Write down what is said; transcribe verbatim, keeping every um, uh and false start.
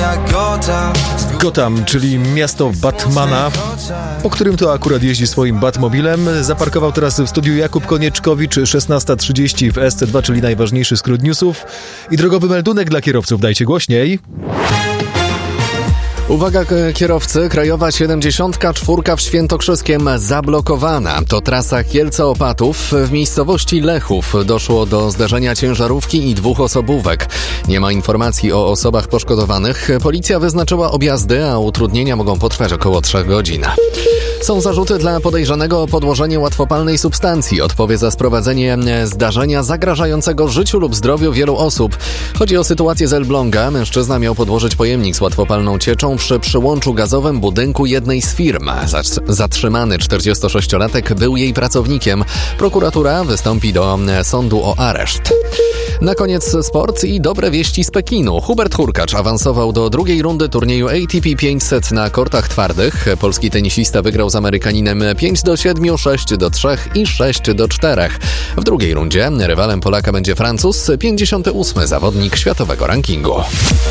Gotham, czyli miasto Batmana, po którym to akurat jeździ swoim Batmobilem. Zaparkował teraz w studiu Jakub Konieczkowicz, szesnasta trzydzieści w S C dwa, czyli najważniejszy skrót newsów. I drogowy meldunek dla kierowców, dajcie głośniej. Uwaga kierowcy, krajowa siedemdziesiątka cztery w Świętokrzyskiem zablokowana. To trasa Kielce-Opatów. W miejscowości Lechów doszło do zdarzenia ciężarówki i dwóch osobówek. Nie ma informacji o osobach poszkodowanych. Policja wyznaczyła objazdy, a utrudnienia mogą potrwać około trzech godzin. Są zarzuty dla podejrzanego o podłożenie łatwopalnej substancji. Odpowie za sprowadzenie zdarzenia zagrażającego życiu lub zdrowiu wielu osób. Chodzi o sytuację z Elbląga. Mężczyzna miał podłożyć pojemnik z łatwopalną cieczą przy przyłączu gazowym budynku jednej z firm. Zatrzymany czterdziestosześciolatek był jej pracownikiem. Prokuratura wystąpi do sądu o areszt. Na koniec sport i dobre wieści z Pekinu. Hubert Hurkacz awansował do drugiej rundy turnieju A T P pięćset na kortach twardych. Polski tenisista wygrał z Amerykaninem pięć do siedmiu, sześć do trzech i sześć do czterech. W drugiej rundzie rywalem Polaka będzie Francuz, pięćdziesiąty ósmy zawodnik światowego rankingu.